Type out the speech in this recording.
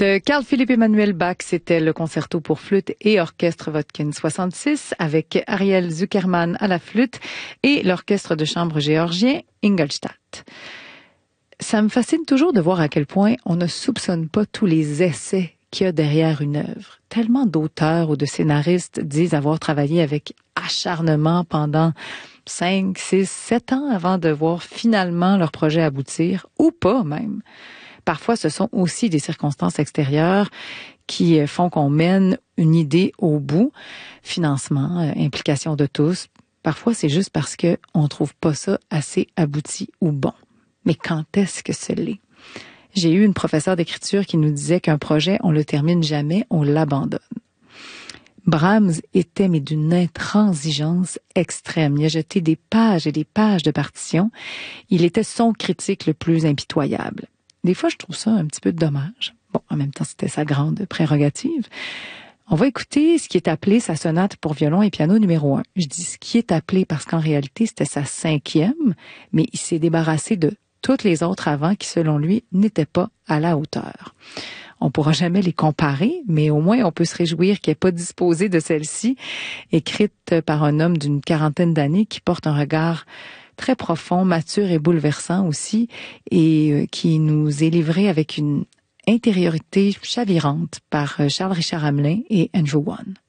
De Carl Philipp Emanuel Bach, c'était le concerto pour flûte et orchestre Vodkin 66 avec Ariel Zuckerman à la flûte et l'orchestre de chambre géorgien Ingolstadt. Ça me fascine toujours de voir à quel point on ne soupçonne pas tous les essais qu'il y a derrière une œuvre. Tellement d'auteurs ou de scénaristes disent avoir travaillé avec acharnement pendant 5, 6, 7 ans avant de voir finalement leur projet aboutir, ou pas même. Parfois, ce sont aussi des circonstances extérieures qui font qu'on mène une idée au bout. Financement, implication de tous. Parfois, c'est juste parce qu'on trouve pas ça assez abouti ou bon. Mais quand est-ce que ce l'est? J'ai eu une professeure d'écriture qui nous disait qu'un projet, on le termine jamais, on l'abandonne. Brahms était mais d'une intransigeance extrême. Il a jeté des pages et des pages de partitions. Il était son critique le plus impitoyable. Des fois, je trouve ça un petit peu dommage. Bon, en même temps, c'était sa grande prérogative. On va écouter ce qui est appelé sa sonate pour violon et piano numéro 1. Je dis ce qui est appelé parce qu'en réalité, c'était sa 5e, mais il s'est débarrassé de toutes les autres avant qui, selon lui, n'étaient pas à la hauteur. On pourra jamais les comparer, mais au moins on peut se réjouir qu'il n'ait pas disposé de celle-ci, écrite par un homme d'une 40aine d'années qui porte un regard très profond, mature et bouleversant aussi, et qui nous est livré avec une intériorité chavirante par Charles Richard Hamelin et Andrew Wan.